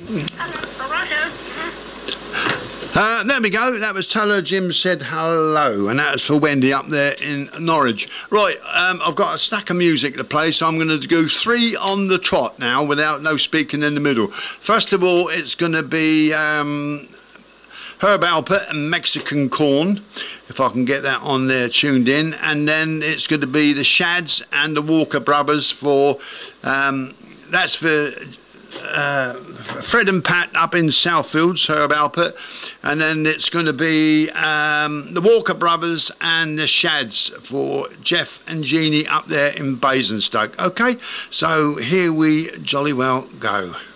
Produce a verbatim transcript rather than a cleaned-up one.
All right, Uh, there we go. That was Tell Her Jim Said Hello, and that was for Wendy up there in Norwich. Right, um, I've got a stack of music to play, so I'm going to go three on the trot now without no speaking in the middle. First of all, it's going to be um, Herb Alpert and Mexican Corn, if I can get that on there tuned in, and then it's going to be the Shads and the Walker Brothers for, um, that's for uh, Fred and Pat up in Southfields, Herb Alpert, and then it's going to be um, the Walker Brothers and the Shads for Jeff and Jeannie up there in Basingstoke. Okay, so here we jolly well go.